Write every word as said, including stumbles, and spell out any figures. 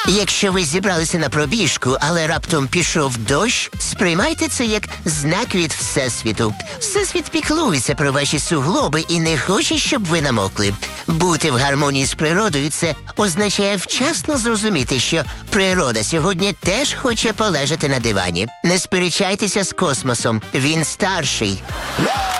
Якщо ви зібралися на пробіжку, але раптом пішов дощ, сприймайте це як знак від Всесвіту. Всесвіт піклується про ваші суглоби і не хоче, щоб ви намокли. Бути в гармонії з природою – це означає вчасно зрозуміти, що природа сьогодні теж хоче полежати на дивані. Не сперечайтеся з космосом, він старший.